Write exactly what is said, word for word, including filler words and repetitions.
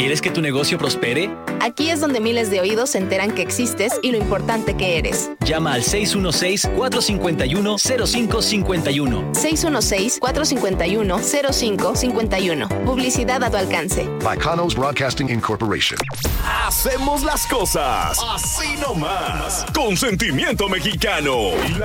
¿Quieres que tu negocio prospere? Aquí es donde miles de oídos se enteran que existes y lo importante que eres. Llama al seis uno seis, cuatro cinco uno, cero cinco cinco uno. seis uno seis, cuatro cinco uno, cero cinco cinco uno. Publicidad a tu alcance. Bacanos Broadcasting Incorporation. Hacemos las cosas así nomás, con sentimiento mexicano.